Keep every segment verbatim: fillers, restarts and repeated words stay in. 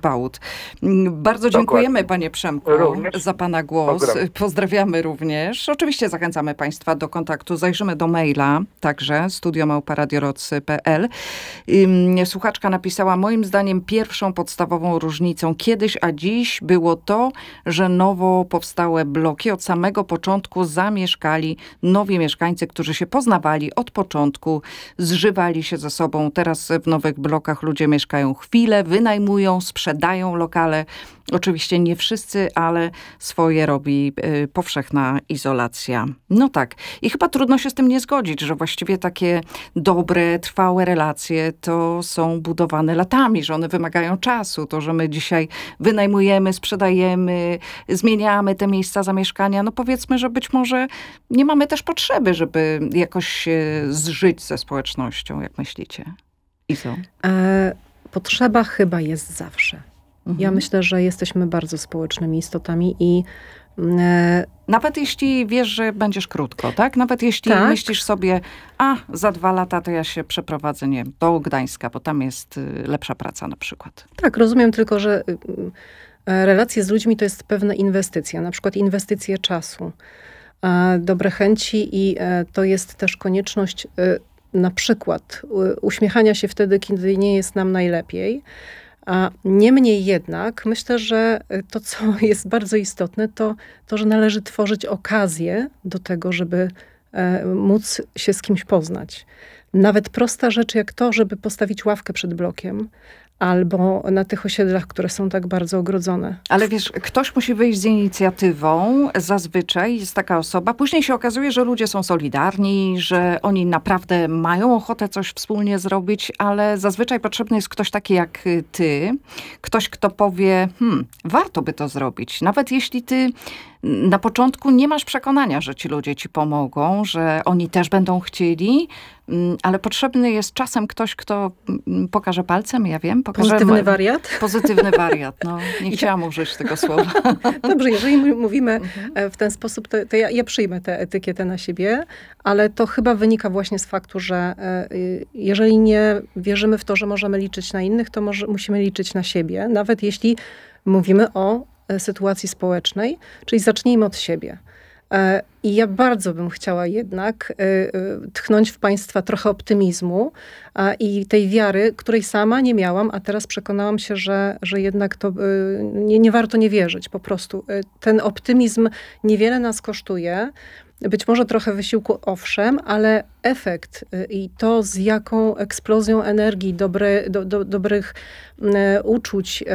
Bałut. Bardzo dziękujemy, Dokładnie. panie Przemku, również. za pana głos. Pozdrawiam. Pozdrawiamy również. Oczywiście zachęcamy państwa do kontaktu. Zajrzymy do maila także studio małpa radioroc kropka p l. Słuchaczka napisała: moim zdaniem pierwszą podstawową różnicą kiedyś a dziś było to, że nowo powstałe bloki od samego początku zamieszkali nowi mieszkańcy, którzy się poznawali od początku, zżywali się ze sobą. Teraz w nowych blokach ludzie mieszkają chwilę, wynajmują, sprzedają lokale. Oczywiście nie wszyscy, ale swoje robi y, powszechna izolacja. No tak. I chyba trudno się z tym nie zgodzić, że właściwie takie dobre, trwałe relacje to są budowane latami, że one wymagają czasu. To, że my dzisiaj wynajmujemy, sprzedajemy, zmieniamy te miejsca zamieszkania, no powiedzmy, że być może nie mamy też potrzeby, żeby jakoś się zżyć ze społecznością. Jak myślicie? Izo? E, potrzeba chyba jest zawsze. Mhm. Ja myślę, że jesteśmy bardzo społecznymi istotami i e, nawet jeśli wiesz, że będziesz krótko, tak? Nawet jeśli tak. myślisz sobie, a za dwa lata to ja się przeprowadzę, nie wiem, do Gdańska, bo tam jest lepsza praca na przykład. Tak, rozumiem tylko, że relacje z ludźmi to jest pewna inwestycja, na przykład inwestycje czasu, dobre chęci i to jest też konieczność na przykład uśmiechania się wtedy, kiedy nie jest nam najlepiej. A niemniej jednak myślę, że to, co jest bardzo istotne, to to, że należy tworzyć okazję do tego, żeby e, móc się z kimś poznać. Nawet prosta rzecz jak to, żeby postawić ławkę przed blokiem, albo na tych osiedlach, które są tak bardzo ogrodzone. Ale wiesz, ktoś musi wyjść z inicjatywą, zazwyczaj jest taka osoba. Później się okazuje, że ludzie są solidarni, że oni naprawdę mają ochotę coś wspólnie zrobić, ale zazwyczaj potrzebny jest ktoś taki jak ty. Ktoś, kto powie, hmm, warto by to zrobić. Nawet jeśli ty na początku nie masz przekonania, że ci ludzie ci pomogą, że oni też będą chcieli, ale potrzebny jest czasem ktoś, kto pokaże palcem, ja wiem. Pokaże pozytywny wariat? Pozytywny wariat, no. Nie chciałam ja. użyć tego słowa. Dobrze, jeżeli mówimy mhm. w ten sposób, to, to ja, ja przyjmę tę etykietę na siebie, ale to chyba wynika właśnie z faktu, że jeżeli nie wierzymy w to, że możemy liczyć na innych, to może, musimy liczyć na siebie, nawet jeśli mówimy o sytuacji społecznej, czyli zacznijmy od siebie. I ja bardzo bym chciała jednak tchnąć w państwa trochę optymizmu i tej wiary, której sama nie miałam, a teraz przekonałam się, że, że jednak to nie, nie warto nie wierzyć. Po prostu ten optymizm niewiele nas kosztuje. Być może trochę wysiłku, owszem, ale efekt i to, z jaką eksplozją energii, dobre, do, do, dobrych uczuć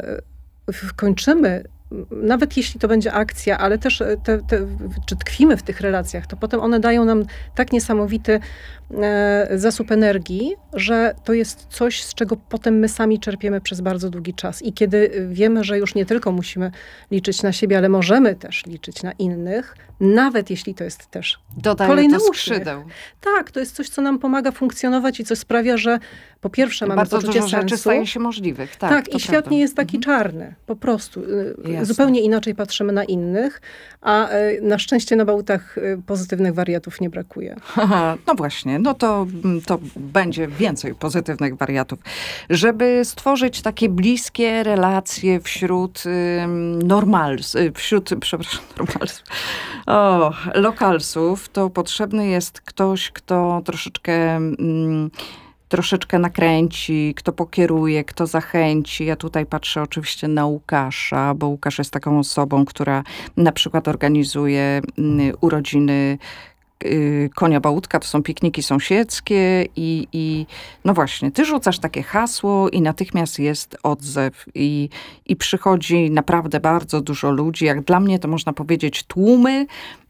kończymy, nawet jeśli to będzie akcja, ale też te, te, czy tkwimy w tych relacjach, to potem one dają nam tak niesamowity e, zasób energii, że to jest coś, z czego potem my sami czerpiemy przez bardzo długi czas. I kiedy wiemy, że już nie tylko musimy liczyć na siebie, ale możemy też liczyć na innych, nawet jeśli to jest też Dodaje kolejny to skrzydeł. Tak, to jest coś, co nam pomaga funkcjonować i co sprawia, że po pierwsze mamy bardzo poczucie dużo sensu. rzeczy staje się możliwych. Tak, tak i prawda. świat nie jest taki mhm. czarny. Po prostu. Jasne. Zupełnie inaczej patrzymy na innych, a na szczęście na Bałutach pozytywnych wariatów nie brakuje. Aha, no właśnie, no to, to będzie więcej pozytywnych wariatów. Żeby stworzyć takie bliskie relacje wśród um, normals, wśród, przepraszam, normals, o, lokalsów, to potrzebny jest ktoś, kto troszeczkę... Um, troszeczkę nakręci, kto pokieruje, kto zachęci. Ja tutaj patrzę oczywiście na Łukasza, bo Łukasz jest taką osobą, która na przykład organizuje urodziny Konia Bałutka, to są pikniki sąsiedzkie i, i no właśnie, ty rzucasz takie hasło i natychmiast jest odzew i, i przychodzi naprawdę bardzo dużo ludzi. Jak dla mnie to można powiedzieć tłumy.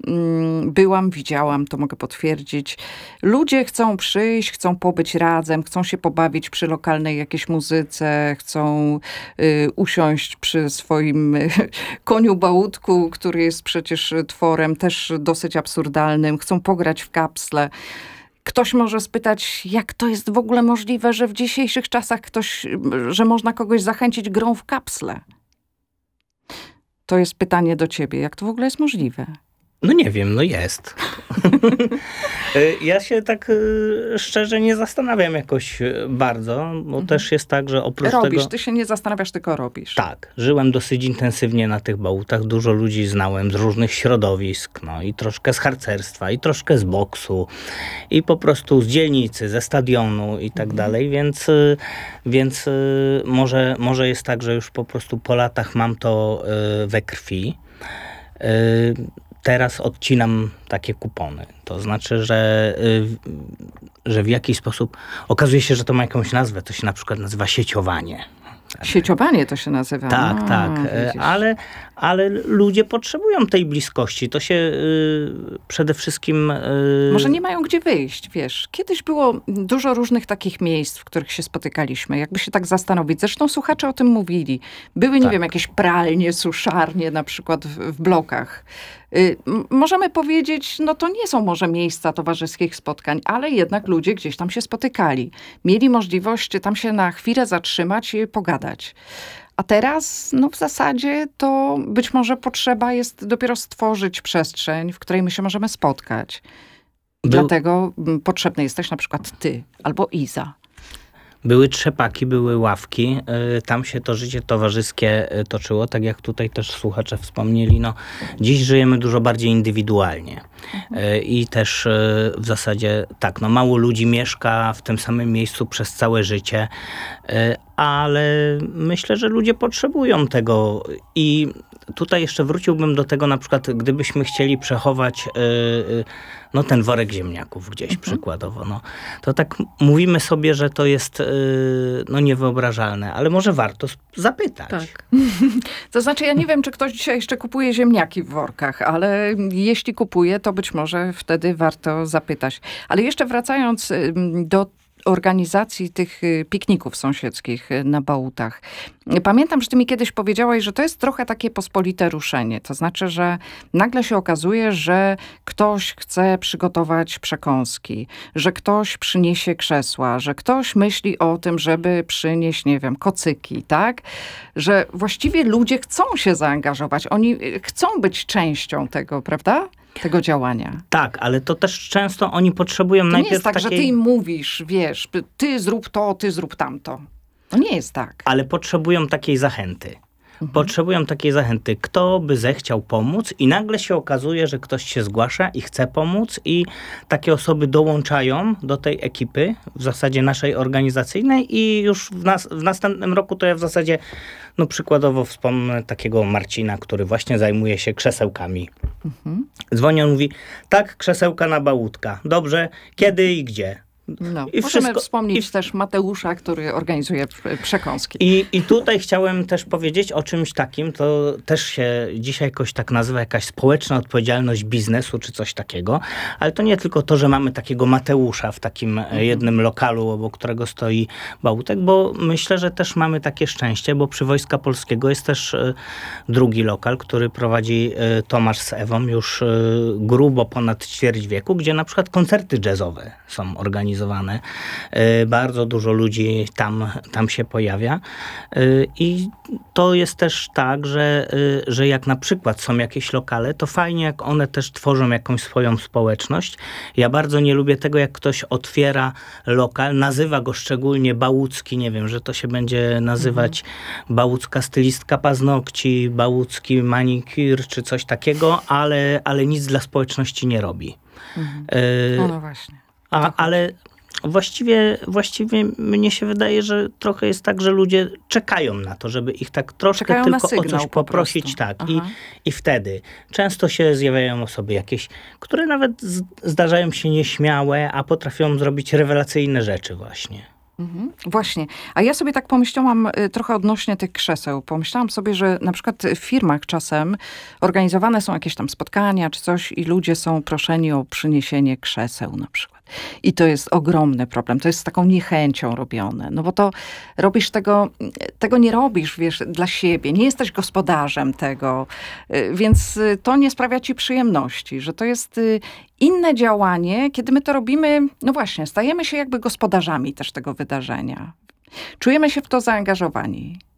Byłam, widziałam, to mogę potwierdzić. Ludzie chcą przyjść, chcą pobyć razem, chcą się pobawić przy lokalnej jakiejś muzyce, chcą y, usiąść przy swoim y, Koniu Bałutku, który jest przecież tworem też dosyć absurdalnym, chcą pograć w kapsle. Ktoś może spytać, jak to jest w ogóle możliwe, że w dzisiejszych czasach ktoś, że można kogoś zachęcić grą w kapsle. To jest pytanie do ciebie. Jak to w ogóle jest możliwe? No nie wiem, no jest. Ja się tak y, szczerze nie zastanawiam jakoś y, bardzo, bo mhm. też jest tak, że oprócz robisz, tego... Robisz, ty się nie zastanawiasz, tylko robisz. Tak, żyłem dosyć intensywnie na tych bałutach, dużo ludzi znałem z różnych środowisk, no i troszkę z harcerstwa, i troszkę z boksu, i po prostu z dzielnicy, ze stadionu i tak mhm. dalej, więc, y, więc y, może, może jest tak, że już po prostu po latach mam to y, we krwi. Y, Teraz odcinam takie kupony. To znaczy, że, że w jakiś sposób okazuje się, że to ma jakąś nazwę. To się na przykład nazywa sieciowanie. Sieciowanie to się nazywa. Tak, no, tak. Widzisz. Ale, ale ludzie potrzebują tej bliskości. To się y, przede wszystkim... Y... Może nie mają gdzie wyjść, wiesz. Kiedyś było dużo różnych takich miejsc, w których się spotykaliśmy. Jakby się tak zastanowić. Zresztą słuchacze o tym mówili. Były, nie tak. wiem, jakieś pralnie, suszarnie na przykład w, w blokach. Y, m- możemy powiedzieć, no to nie są może miejsca towarzyskich spotkań, ale jednak ludzie gdzieś tam się spotykali. Mieli możliwość tam się na chwilę zatrzymać i pogadać. A teraz, no w zasadzie to być może potrzeba jest dopiero stworzyć przestrzeń, w której my się możemy spotkać. Był... Dlatego m, potrzebny jesteś na przykład ty albo Iza. Były trzepaki, były ławki, y, tam się to życie towarzyskie y, toczyło, tak jak tutaj też słuchacze wspomnieli. No, dziś żyjemy dużo bardziej indywidualnie y, i też y, w zasadzie tak, no mało ludzi mieszka w tym samym miejscu przez całe życie, y, ale myślę, że ludzie potrzebują tego i tutaj jeszcze wróciłbym do tego, na przykład gdybyśmy chcieli przechować y, y, no ten worek ziemniaków gdzieś mhm. przykładowo, no, to tak mówimy sobie, że to jest y, no niewyobrażalne, ale może warto zapytać. Tak. To znaczy, ja nie wiem, czy ktoś dzisiaj jeszcze kupuje ziemniaki w workach, ale jeśli kupuje, to być może wtedy warto zapytać. Ale jeszcze wracając do organizacji tych pikników sąsiedzkich na bałutach. Pamiętam, że ty mi kiedyś powiedziałaś, że to jest trochę takie pospolite ruszenie. To znaczy, że nagle się okazuje, że ktoś chce przygotować przekąski, że ktoś przyniesie krzesła, że ktoś myśli o tym, żeby przynieść, nie wiem, kocyki, tak? Że właściwie ludzie chcą się zaangażować. Oni chcą być częścią tego, prawda? Tego działania. Tak, ale to też często oni potrzebują to najpierw nie jest tak, takiej... że ty im mówisz, wiesz, ty zrób to, ty zrób tamto. To nie jest tak. Ale potrzebują takiej zachęty. Mhm. Potrzebują takiej zachęty. Kto by zechciał pomóc i nagle się okazuje, że ktoś się zgłasza i chce pomóc i takie osoby dołączają do tej ekipy, w zasadzie naszej organizacyjnej i już w, nas, w następnym roku to ja w zasadzie, no przykładowo wspomnę takiego Marcina, który właśnie zajmuje się krzesełkami. Mhm. Dzwoni, on mówi, tak, krzesełka na bałutka. Dobrze, kiedy i gdzie? No, I możemy wszystko, wspomnieć i... też Mateusza, który organizuje przekąski. I, I tutaj chciałem też powiedzieć o czymś takim, to też się dzisiaj jakoś tak nazywa jakaś społeczna odpowiedzialność biznesu, czy coś takiego, ale to nie tylko to, że mamy takiego Mateusza w takim mhm. jednym lokalu, obok którego stoi bałutek, bo myślę, że też mamy takie szczęście, bo przy Wojska Polskiego jest też y, drugi lokal, który prowadzi y, Tomasz z Ewą już y, grubo ponad ćwierć wieku, gdzie na przykład koncerty jazzowe są organizowane. Bardzo dużo ludzi tam, tam się pojawia i to jest też tak, że, że jak na przykład są jakieś lokale, to fajnie jak one też tworzą jakąś swoją społeczność. Ja bardzo nie lubię tego, jak ktoś otwiera lokal, nazywa go szczególnie bałucki, nie wiem, że to się będzie nazywać mhm. bałucka stylistka paznokci, bałucki manikir czy coś takiego, ale, ale nic dla społeczności nie robi. Mhm. No, no właśnie. A, ale właściwie, właściwie mnie się wydaje, że trochę jest tak, że ludzie czekają na to, żeby ich tak troszkę czekają tylko sygnał, o coś po poprosić. prostu. Tak. I, I wtedy często się zjawiają osoby jakieś, które nawet z, zdarzają się nieśmiałe, a potrafią zrobić rewelacyjne rzeczy właśnie. Mhm, właśnie. A ja sobie tak pomyślałam y, trochę odnośnie tych krzeseł. Pomyślałam sobie, że na przykład w firmach czasem organizowane są jakieś tam spotkania czy coś i ludzie są proszeni o przyniesienie krzeseł na przykład. I to jest ogromny problem. To jest z taką niechęcią robione. No bo to robisz tego, tego nie robisz, wiesz, dla siebie. Nie jesteś gospodarzem tego. Więc to nie sprawia ci przyjemności. Że to jest inne działanie, kiedy my to robimy, no właśnie, stajemy się jakby gospodarzami też tego wydarzenia. Czujemy się w to zaangażowani.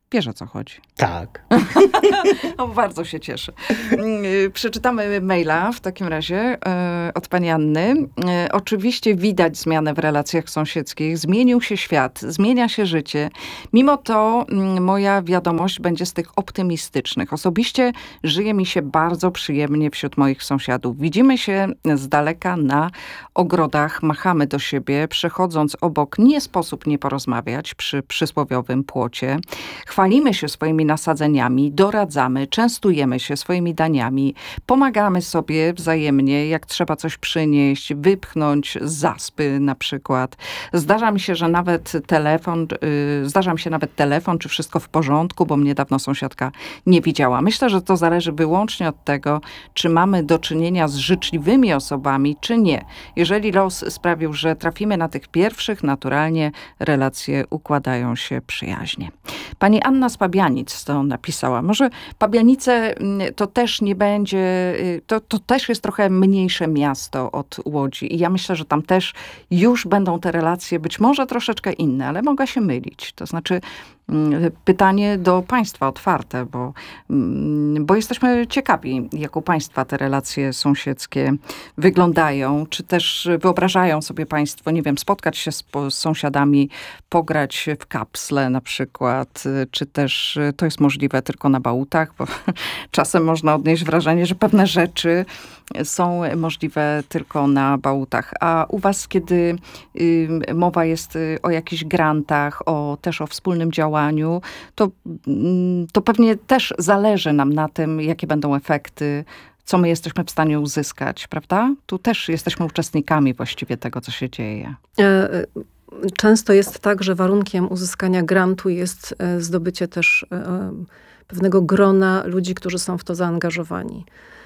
Wiesz, o co chodzi. Tak. No, bardzo się cieszę. Przeczytamy maila w takim razie e, od pani Anny. E, oczywiście widać zmianę w relacjach sąsiedzkich. Zmienił się świat, zmienia się życie. Mimo to m, moja wiadomość będzie z tych optymistycznych. Osobiście żyje mi się bardzo przyjemnie wśród moich sąsiadów. Widzimy się z daleka na ogrodach, machamy do siebie, przechodząc obok nie sposób nie porozmawiać przy przysłowiowym płocie. Chwalimy się swoimi nasadzeniami, doradzamy, częstujemy się swoimi daniami, pomagamy sobie wzajemnie, jak trzeba coś przynieść, wypchnąć z zaspy na przykład. Zdarza mi się, że nawet telefon, yy, zdarza mi się nawet telefon, czy wszystko w porządku, bo mnie dawno sąsiadka nie widziała. Myślę, że to zależy wyłącznie od tego, czy mamy do czynienia z życzliwymi osobami, czy nie. Jeżeli los sprawił, że trafimy na tych pierwszych, naturalnie relacje układają się przyjaźnie. Pani Anna z Pabianic to napisała. Może Pabianice to też nie będzie, to, to też jest trochę mniejsze miasto od Łodzi. I ja myślę, że tam też już będą te relacje być może troszeczkę inne, ale mogę się mylić. To znaczy pytanie do państwa otwarte, bo, bo jesteśmy ciekawi, jak u państwa te relacje sąsiedzkie wyglądają. Czy też wyobrażają sobie państwo, nie wiem, spotkać się z, z sąsiadami, pograć w kapsle na przykład, czy też to jest możliwe tylko na Bałutach, bo czasem można odnieść wrażenie, że pewne rzeczy są możliwe tylko na Bałutach. A u was, kiedy y, mowa jest o jakichś grantach, o, też o wspólnym działaniu, to, y, to pewnie też zależy nam na tym, jakie będą efekty, co my jesteśmy w stanie uzyskać, prawda? Tu też jesteśmy uczestnikami właściwie tego, co się dzieje. Często jest tak, że warunkiem uzyskania grantu jest zdobycie też pewnego grona ludzi, którzy są w to zaangażowani.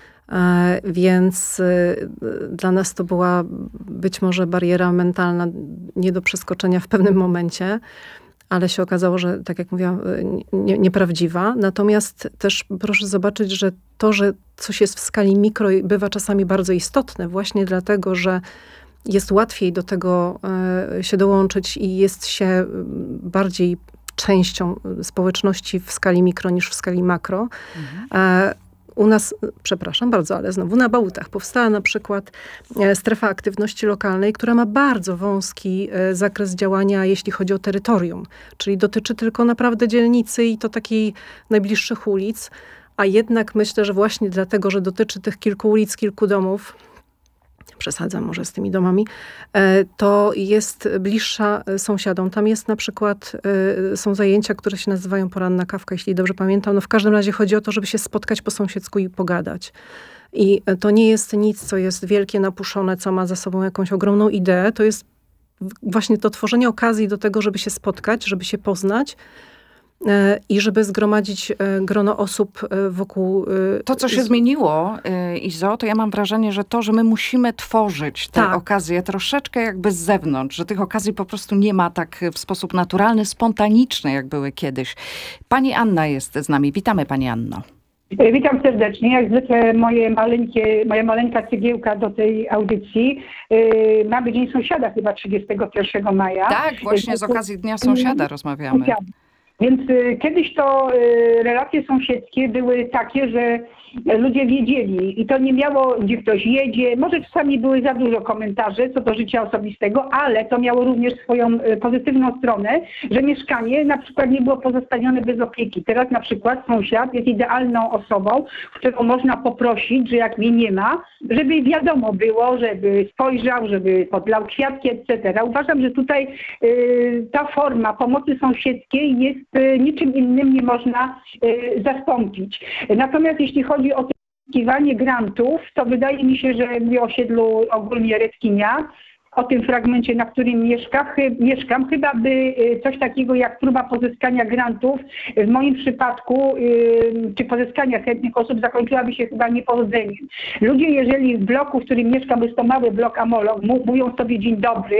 Więc dla nas to była być może bariera mentalna nie do przeskoczenia w pewnym momencie, ale się okazało, że tak jak mówiłam, nie, nieprawdziwa. Natomiast też proszę zobaczyć, że to, że coś jest w skali mikro, bywa czasami bardzo istotne właśnie dlatego, że jest łatwiej do tego się dołączyć i jest się bardziej częścią społeczności w skali mikro niż w skali makro. Mhm. U nas, przepraszam bardzo, ale znowu na Bałutach powstała na przykład strefa aktywności lokalnej, która ma bardzo wąski zakres działania, jeśli chodzi o terytorium. Czyli dotyczy tylko naprawdę dzielnicy i to takiej najbliższych ulic. A jednak myślę, że właśnie dlatego, że dotyczy tych kilku ulic, kilku domów, przesadzam może z tymi domami, to jest bliższa sąsiadom. Tam jest na przykład, są zajęcia, które się nazywają poranna kawka, jeśli dobrze pamiętam. No w każdym razie chodzi o to, żeby się spotkać po sąsiedzku i pogadać. I to nie jest nic, co jest wielkie, napuszone, co ma za sobą jakąś ogromną ideę. To jest właśnie to tworzenie okazji do tego, żeby się spotkać, żeby się poznać, i żeby zgromadzić grono osób wokół... To, co się zmieniło, Izo, to ja mam wrażenie, że to, że my musimy tworzyć te tak. okazje troszeczkę jakby z zewnątrz, że tych okazji po prostu nie ma tak w sposób naturalny, spontaniczny, jak były kiedyś. Pani Anna jest z nami. Witamy, pani Anno. Witam serdecznie. Jak zwykle moje maleńkie, moja maleńka cygiełka do tej audycji. Yy, mamy Dzień Sąsiada chyba trzydziestego pierwszego maja. Tak, właśnie z okazji Dnia Sąsiada rozmawiamy. Więc y, kiedyś to y, relacje sąsiedzkie były takie, że ludzie wiedzieli i to nie miało, gdzie ktoś jedzie. Może czasami były za dużo komentarzy co do życia osobistego, ale to miało również swoją y, pozytywną stronę, że mieszkanie na przykład nie było pozostawione bez opieki. Teraz na przykład sąsiad jest idealną osobą, którą można poprosić, że jak mnie nie ma, żeby wiadomo było, żeby spojrzał, żeby podlał kwiatki, et cetera. Uważam, że tutaj y, ta forma pomocy sąsiedzkiej jest y, niczym innym nie można y, zastąpić. Natomiast jeśli chodzi o poszukiwanie grantów, to wydaje mi się, że w osiedlu ogólnie Redkinia, o tym fragmencie, na którym mieszka, chy, mieszkam, chyba by coś takiego jak próba pozyskania grantów w moim przypadku, yy, czy pozyskania chętnych osób zakończyłaby się chyba niepowodzeniem. Ludzie, jeżeli w bloku, w którym mieszkam, jest to mały blok Amolog, mówią sobie dzień dobry,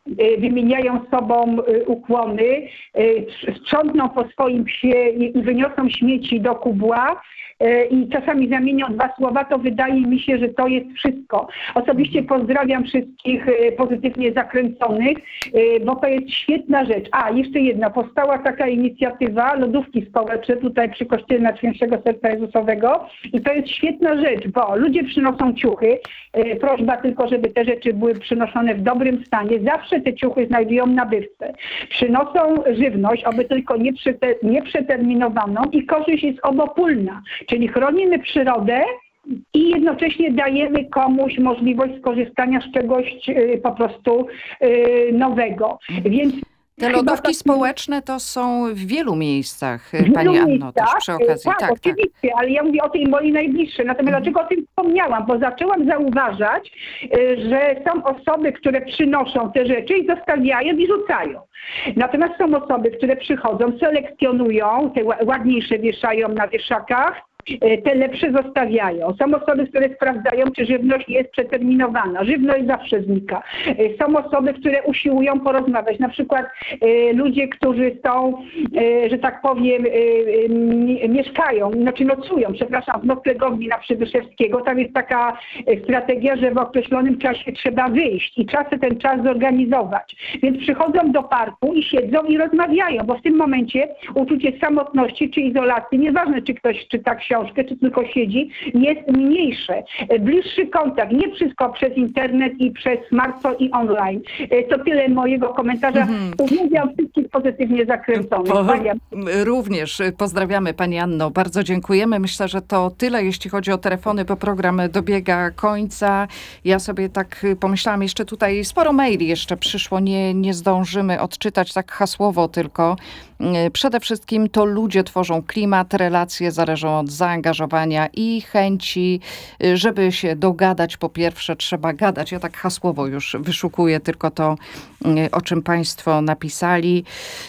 y, wymieniają sobą y, ukłony, y, sprzątną po swoim psie i, i wyniosą śmieci do kubła y, i czasami zamienią dwa słowa, to wydaje mi się, że to jest wszystko. Osobiście pozdrawiam wszystkich y, pozytywnie zakręconych, y, bo to jest świetna rzecz. A, jeszcze jedna, powstała taka inicjatywa lodówki społeczne tutaj przy kościele Najświętszego Serca Jezusowego i to jest świetna rzecz, bo ludzie przynoszą ciuchy, y, prośba tylko, żeby te rzeczy były przynoszone w dobrym stanie. Zawsze te ciuchy znajdują nabywcę. Przynoszą żywność, oby tylko nieprzete- nieprzeterminowaną i korzyść jest obopólna, czyli chronimy przyrodę i jednocześnie dajemy komuś możliwość skorzystania z czegoś y, po prostu y, nowego. Więc Te chyba lodówki tak- społeczne to są w wielu miejscach, w wielu Pani Anno, miejscach, też przy okazji. Tak, Tak, tak. oczywiście, ale ja mówię o tej mojej najbliższej. Natomiast dlaczego o tym wspomniałam? Bo zaczęłam zauważać, y, że są osoby, które przynoszą te rzeczy i zostawiają i rzucają. Natomiast są osoby, które przychodzą, selekcjonują, te ła- ładniejsze wieszają na wieszakach, y, te lepsze zostawiają. Są osoby, które sprawdzają, czy żywność jest przeterminowana. Żywność zawsze znika. Y, Są osoby, które usiłują porozmawiać. Na przykład y, ludzie, którzy są, y, że tak powiem, y, y, mi- mieszkają, znaczy nocują, przepraszam, w noclegowni na Przybyszewskiego. Tam jest taka y, strategia, że w określonym czasie trzeba wyjść i czasem ten czas zorganizować. Więc przychodzą do parku i siedzą i rozmawiają, bo w tym momencie uczucie samotności czy izolacji, nieważne czy ktoś czyta książkę, czy tylko siedzi, jest mniejsze. Bliższy kontakt, nie wszystko przez internet i przez smartfon i online. To tyle mojego komentarza. Uwielbiam wszystkich pozytywnie zakręconych. Po, Maria. również pozdrawiamy Pani Anno. Bardzo dziękujemy. Myślę, że to tyle, jeśli chodzi o telefony, bo program dobiega końca. Ja sobie tak pomyślałam, jeszcze tutaj sporo maili jeszcze przyszło. Nie, nie zdążymy odczytać tak hasłowo tylko. Przede wszystkim to ludzie tworzą klimat, relacje zależą od zaangażowania i chęci, żeby się dogadać. Po pierwsze trzeba gadać. Ja tak hasłowo już wyszukuję tylko to, o czym Państwo napisali.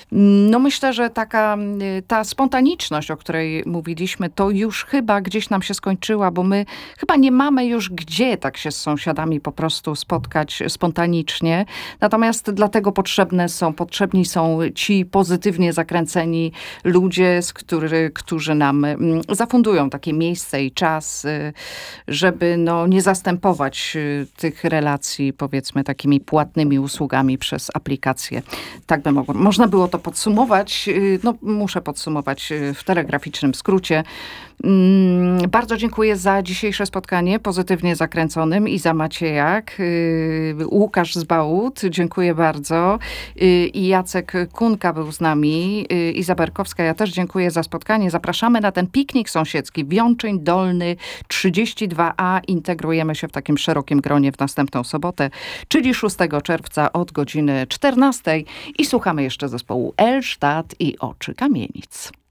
No myślę, że taka ta spontaniczność, o której mówiliśmy, to już chyba gdzieś nam się skończyła, bo my chyba nie mamy już gdzie tak się z sąsiadami po prostu spotkać spontanicznie. Natomiast dlatego potrzebne są, potrzebni są ci pozytywnie zakręceni ludzie, z który, którzy nam mm, zafundują takie miejsce i czas, y, żeby no, nie zastępować y, tych relacji, powiedzmy, takimi płatnymi usługami przez aplikacje. Tak by mogło, można było to podsumować. y, No, muszę podsumować y, w telegraficznym skrócie. Mm, Bardzo dziękuję za dzisiejsze spotkanie pozytywnie zakręconym. Iza Maciejak, y, Łukasz z Bałut, dziękuję bardzo. Y, I Jacek Kunka był z nami. Y, Iza Berkowska, ja też dziękuję za spotkanie. Zapraszamy na ten piknik sąsiedzki Wiączyń Dolny trzydzieści dwa A. Integrujemy się w takim szerokim gronie w następną sobotę, czyli szóstego czerwca od godziny czternastej. I słuchamy jeszcze zespołu Elsztad i Oczy Kamienic.